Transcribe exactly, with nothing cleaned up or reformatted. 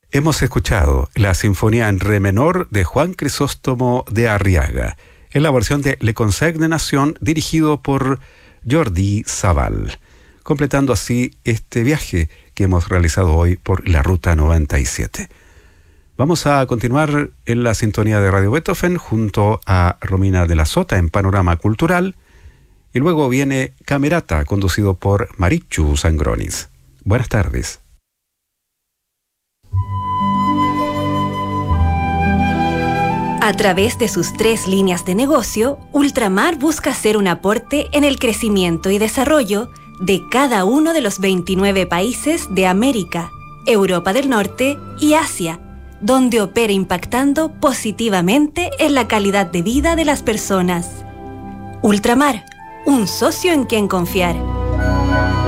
Hemos escuchado la Sinfonía en Re menor de Juan Crisóstomo de Arriaga, en la versión de Le Concert de Nation, dirigido por Jordi Savall, completando así este viaje que hemos realizado hoy por la Ruta noventa y siete. Vamos a continuar en la sintonía de Radio Beethoven junto a Romina de la Sota en Panorama Cultural, y luego viene Camerata, conducido por Marichu Sangronis. Buenas tardes. A través de sus tres líneas de negocio, Ultramar busca hacer un aporte en el crecimiento y desarrollo de cada uno de los veintinueve países de América, Europa del Norte y Asia, donde opera impactando positivamente en la calidad de vida de las personas. Ultramar, un socio en quien confiar.